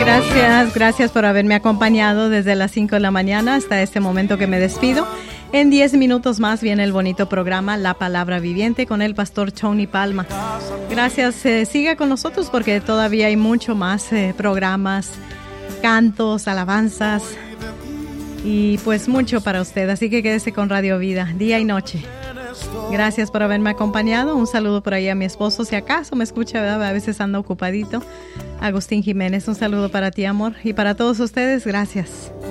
Gracias por haberme acompañado desde las 5 de la mañana hasta este momento que me despido. En 10 minutos más viene el bonito programa La Palabra Viviente con el pastor Tony Palma. Gracias, siga con nosotros porque todavía hay mucho más programas, cantos, alabanzas y pues mucho para usted. Así que quédese con Radio Vida, día y noche. Gracias por haberme acompañado. Un saludo por ahí a mi esposo, si acaso me escucha, ¿verdad? A veces anda ocupadito. Agustín Jiménez, un saludo para ti, amor. Y para todos ustedes, gracias.